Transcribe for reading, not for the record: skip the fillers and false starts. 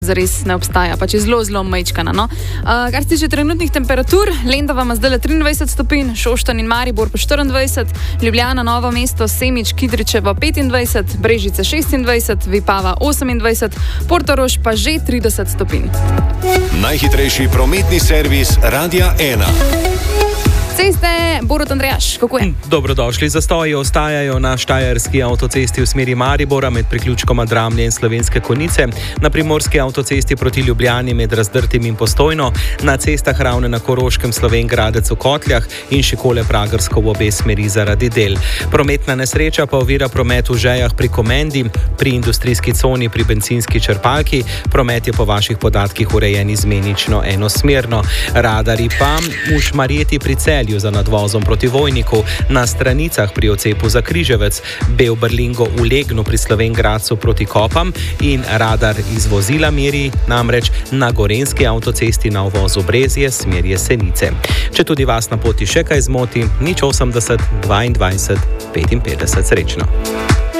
zares ne obstaja, pač je zelo, zelo majčkana. No? Kar se tiče trenutnih temperatur, Lendava ima zdaj 23 stopinj, Šoštanj in Maribor pa 24, Ljubljana, Novo mesto, Semič, Kidričevo 25, Brežice 26, Vipava 28, Portorož pa že 30 stopinj. Najhitrejši prometni servis Radia 1. Ceste, Borut Andrejaš, kako je? Dobrodošli. Zastoji ostajajo na štajerski avtocesti v smeri Maribora med priključkoma Dramlje in Slovenske Konjice, na primorski avtocesti proti Ljubljani med Razdrtim in Postojno, na cestah Ravne na Koroškem, Slovenj Gradec v Kotljah in Šikole Pragersko v obe smeri zaradi del. Prometna nesreča pa ovira promet v Žejah pri Komendi, pri industrijski coni pri bencinski črpalki. Promet je po vaših podatkih urejen izmenično enosmerno. Radarji pa v Šmarjeti pri Celju za nadvozom proti Vojniku, na Stranicah pri odcepu za Križevec, Beoberlingo v Legnu pri Slovenj Gradcu proti Kopam in radar iz vozila meri namreč na gorenjski avtocesti na uvozu Brezje smer Jesenice. Če tudi vas na poti še kaj zmoti, 080 22 55. Srečno.